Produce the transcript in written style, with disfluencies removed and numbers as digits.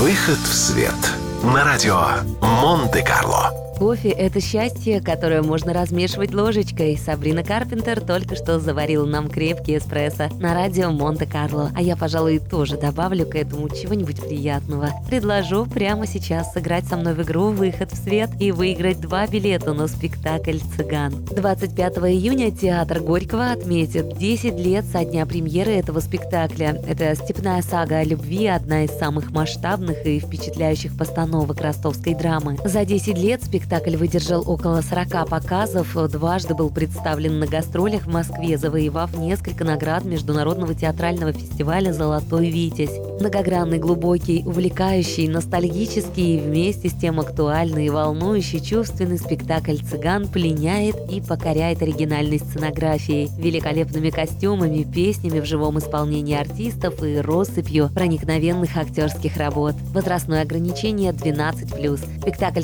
Выход в свет на радио Монте-Карло. Кофе – это счастье, которое можно размешивать ложечкой. Сабрина Карпентер только что заварила нам крепкий эспрессо на радио Монте-Карло. А я, пожалуй, тоже добавлю к этому чего-нибудь приятного. Предложу прямо сейчас сыграть со мной в игру «Выход в свет» и выиграть 2 билета на спектакль «Цыган». 25 июня театр Горького отметит 10 лет со дня премьеры этого спектакля. Это степная сага о любви, одна из самых масштабных и впечатляющих постановок ростовской драмы. За 10 лет спектакль выдержал около 40 показов, дважды был представлен на гастролях в Москве, завоевав несколько наград Международного театрального фестиваля «Золотой Витязь». Многогранный, глубокий, увлекающий, ностальгический и вместе с тем актуальный и волнующий чувственный спектакль «Цыган» пленяет и покоряет оригинальной сценографией, великолепными костюмами, песнями в живом исполнении артистов и россыпью проникновенных актерских работ. Возрастное ограничение 12+. Спектакль